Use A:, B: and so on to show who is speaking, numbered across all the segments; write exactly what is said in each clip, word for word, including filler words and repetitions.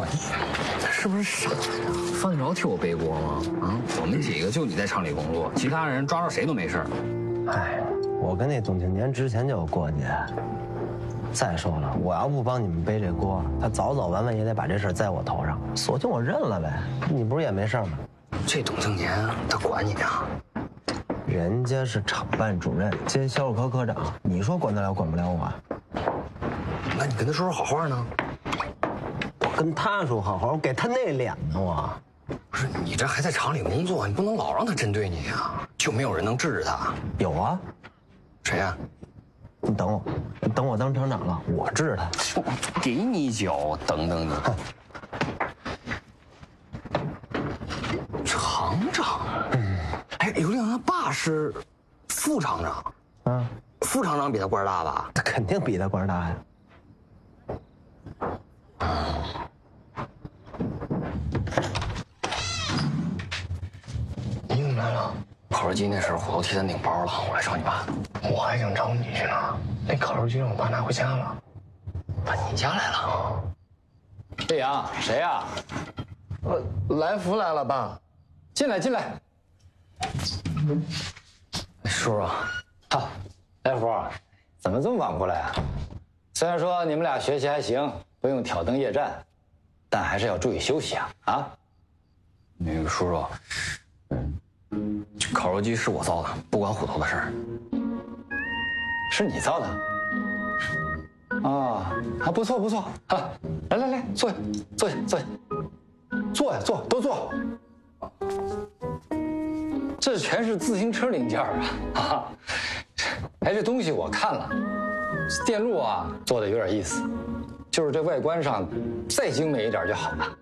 A: 是不是傻呀？犯得着替我背锅吗？啊，我们几个就你在厂里工作，其他人抓着谁都没事。
B: 哎，我跟那董庆年之前就有过节。再说了，我要不帮你们背这锅，他早早晚晚也得把这事在我头上。索性我认了呗，你不是也没事吗？
A: 这董庆年他管你啊？
B: 人家是厂办主任兼销售科科长，你说管得了管不了我？
A: 那你跟他说说好话呢？
B: 我跟他说好好，我给他那脸呢我。
A: 不是你这还在厂里工作，你不能老让他针对你啊！就没有人能治治他？
B: 有啊，
A: 谁呀？
B: 你等我，等我当厂长了，我治他。
A: 给你一脚，等等你。厂长？嗯，哎，刘亮他爸是副厂长。嗯，副厂长比他官大吧？
B: 他肯定比他官大呀。
C: 你怎么来了？
A: 烤肉机那事虎头替咱顶包了，我来找你爸。
C: 我还想找你去呢。那烤肉机让我爸拿回家了。
A: 把你家来了？
D: 李阳，谁呀？
C: 呃，来福来了，爸。
D: 进来，进来。
A: 叔叔，
D: 好，来福，怎么这么晚过来啊？虽然说你们俩学习还行，不用挑灯夜战，但还是要注意休息啊！啊，
A: 那个叔叔，嗯，这烤肉机是我造的，不关虎头的事儿。
D: 是你造的？啊，啊，不错不错啊！来来来，坐下，坐下，坐下，坐呀，坐，都坐。这全是自行车零件啊！啊，哎，这东西我看了，电路啊做的有点意思，就是这外观上再精美一点就好了。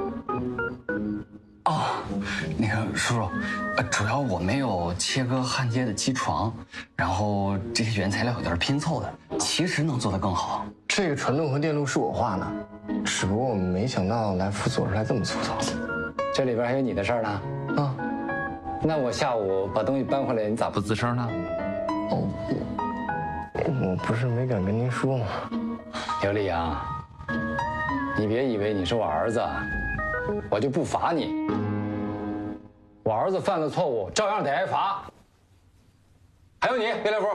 A: 哦，那个叔叔，呃，主要我没有切割焊接的机床，然后这些原材料有点拼凑的，其实能做得更好。
C: 这个传动和电路是我画的，只不过我们没想到来福做出来这么粗糙。
D: 这里边还有你的事儿呢？啊，那我下午把东西搬回来，你咋不吱声呢？
C: 哦，我我不是没敢跟您说吗？
D: 刘丽阳，你别以为你是我儿子，我就不罚你。我儿子犯了错误，照样得挨罚。还有你，别来福，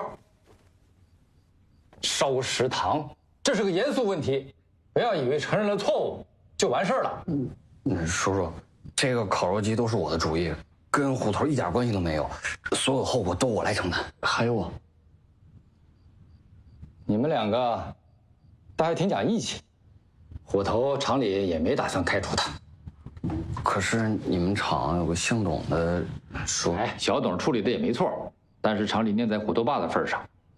D: 烧食堂，这是个严肃问题，不要以为承认了错误就完事儿了。
A: 嗯，嗯，叔叔，这个烤肉机都是我的主意，跟虎头一点关系都没有，所有后果都我来承担。
C: 还有我，
D: 你们两个倒还挺讲义气，虎头厂里也没打算开除他。
A: 可是你们厂有个姓董的说，
E: 哎，小董处理的也没错，但是厂里念在虎头爸的份上，